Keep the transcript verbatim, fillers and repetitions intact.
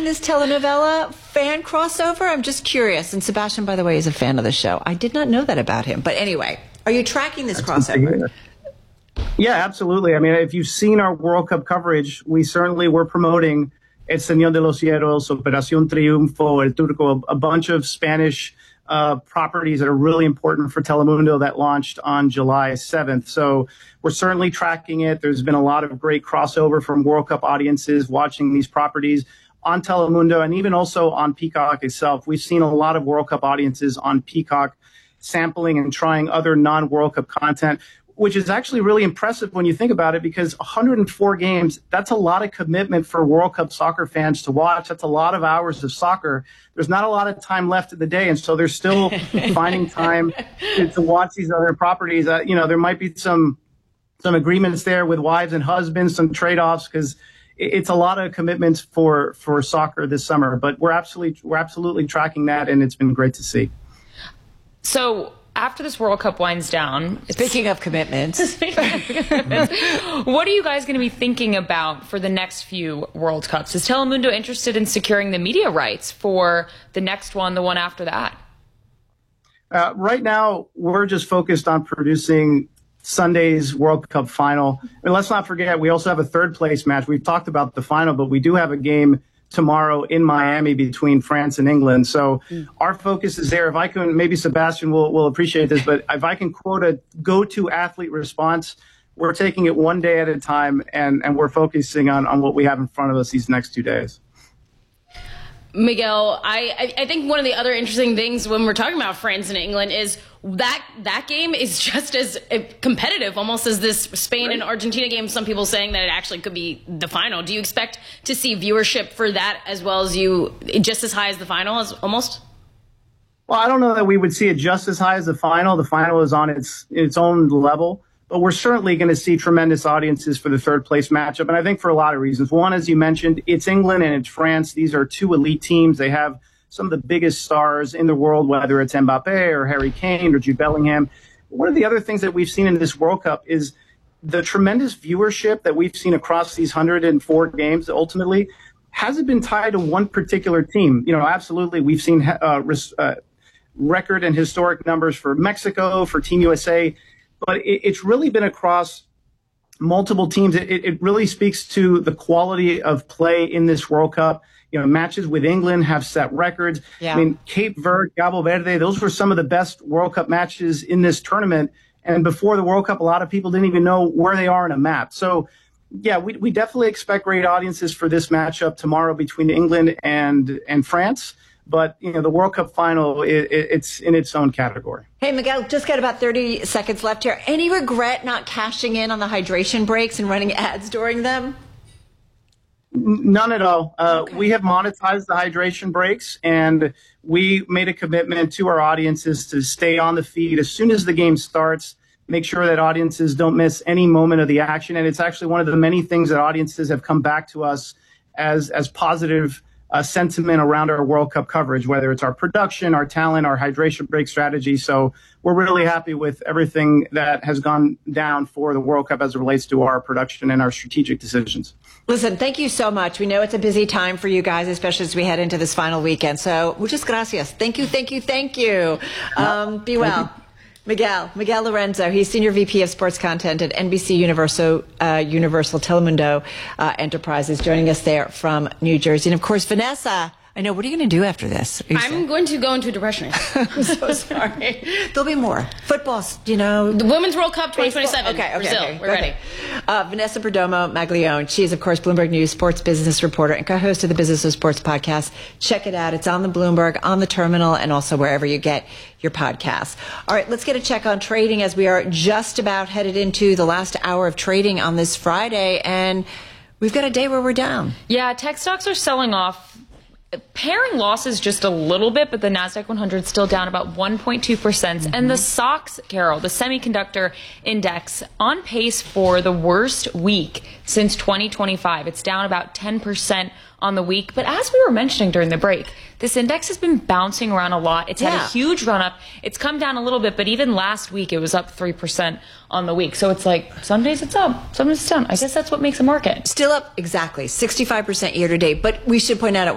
this telenovela fan crossover? I'm just curious. And Sebastian, by the way, is a fan of the show. I did not know that about him. But anyway, are you tracking this That's crossover? Yeah, absolutely. I mean, if you've seen our World Cup coverage, we certainly were promoting El Señor de los Cielos, Operación Triunfo, El Turco, a bunch of Spanish uh, properties that are really important for Telemundo that launched on July seventh. So we're certainly tracking it. There's been a lot of great crossover from World Cup audiences watching these properties on Telemundo and even also on Peacock itself. We've seen a lot of World Cup audiences on Peacock sampling and trying other non-World Cup content, which is actually really impressive when you think about it, because one hundred four games, that's a lot of commitment for World Cup soccer fans to watch. That's a lot of hours of soccer. There's not a lot of time left in the day, and so they're still finding time to, to watch these other properties. Uh, you know, there might be some some agreements there with wives and husbands, some trade-offs, because it's a lot of commitments for, for soccer this summer. But we're absolutely we're absolutely tracking that, and it's been great to see. So after this World Cup winds down, speaking of commitments, speaking of commitments what are you guys going to be thinking about for the next few World Cups? Is Telemundo interested in securing the media rights for the next one, the one after that? Uh, right now, we're just focused on producing Sunday's World Cup final. And let's not forget, we also have a third place match. We've talked about the final, but we do have a game tomorrow in Miami between France and England. So mm. our focus is there. If I can, maybe Sebastian will, will appreciate this, but if I can quote a go-to athlete response, we're taking it one day at a time, and, and we're focusing on, on what we have in front of us these next two days. Miguel, I, I think one of the other interesting things when we're talking about France and England is that that game is just as competitive almost as this Spain right. and Argentina game. Some people saying that it actually could be the final. Do you expect to see viewership for that as well as you, just as high as the final as almost? Well, I don't know that we would see it just as high as the final. The final is on its its own level. But we're certainly going to see tremendous audiences for the third place matchup. And I think for a lot of reasons. One, as you mentioned, it's England and it's France. These are two elite teams. They have some of the biggest stars in the world, whether it's Mbappe or Harry Kane or Jude Bellingham. One of the other things that we've seen in this World Cup is the tremendous viewership that we've seen across these one hundred four games ultimately hasn't been tied to one particular team. You know, absolutely, we've seen uh, uh, record and historic numbers for Mexico, for Team U S A. But it, it's really been across multiple teams. It, it really speaks to the quality of play in this World Cup. You know, matches with England have set records. Yeah. I mean, Cape Verde, Cabo Verde, those were some of the best World Cup matches in this tournament. And before the World Cup, a lot of people didn't even know where they are on a map. So, yeah, we, we definitely expect great audiences for this matchup tomorrow between England and, and France. But, you know, the World Cup final, it, it, it's in its own category. Hey, Miguel, just got about thirty seconds left here. Any regret not cashing in on the hydration breaks and running ads during them? None at all. Uh, okay. We have monetized the hydration breaks, and we made a commitment to our audiences to stay on the feed as soon as the game starts, make sure that audiences don't miss any moment of the action. And it's actually one of the many things that audiences have come back to us as, as positive Uh, sentiment around our World Cup coverage, whether it's our production, our talent, our hydration break strategy. So we're really happy with everything that has gone down for the World Cup as it relates to our production and our strategic decisions. Listen, thank you so much. We know it's a busy time for you guys, especially as we head into this final weekend. So muchas gracias. Thank you, thank you, thank you. Um, be well. Miguel, Miguel Lorenzo, he's Senior V P of Sports Content at N B C Universal, uh, Universal Telemundo uh, Enterprises, joining us there from New Jersey. And, of course, Vanessa, I know, what are you going to do after this? I'm saying? going to go into a depression. I'm so sorry. There'll be more. Football's, you know. The Women's World Cup twenty twenty-seven. Okay, okay, Brazil. okay. We're ready. Uh, Vanessa Perdomo Maglione. She is, of course, Bloomberg News sports business reporter and co-host of the Business of Sports podcast. Check it out. It's on the Bloomberg, on the terminal, and also wherever you get your podcasts. All right, let's get a check on trading as we are just about headed into the last hour of trading on this Friday. And we've got a day where we're down. Yeah, tech stocks are selling off. Pairing losses just a little bit, but the NASDAQ one hundred still down about one point two percent. Mm-hmm. And the S O X, Carol, the semiconductor index, on pace for the worst week since twenty twenty-five. It's down about ten percent on the week. But as we were mentioning during the break, this index has been bouncing around a lot. It's yeah. had a huge run up. It's come down a little bit, but even last week it was up three percent on the week. So it's like some days it's up, some days it's down. I guess that's what makes a market. Still up, exactly, sixty-five percent year to date. But we should point out